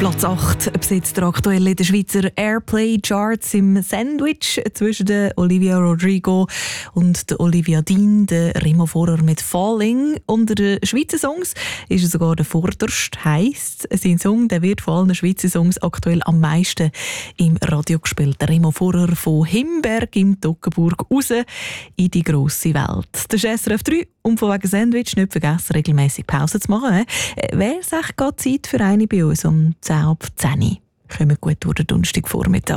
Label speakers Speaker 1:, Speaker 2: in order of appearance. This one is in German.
Speaker 1: Platz 8 besitzt der aktuell in den Schweizer Airplay-Charts im Sandwich zwischen der Olivia Rodrigo und der Olivia Dean, der Remo Forer mit «Falling». Unter den Schweizer Songs ist er sogar der vorderste, heisst, sein Song der wird von allen Schweizer Songs aktuell am meisten im Radio gespielt. Der Remo Forer von Himberg im Toggenburg raus in die grosse Welt. Das ist SRF 3 und von wegen Sandwich nicht vergessen, regelmäßig Pause zu machen. Wäre es echt gerade Zeit für eine bei uns um 10 ab 10 Uhr? Kommen gut durch den Donnerstagvormittag.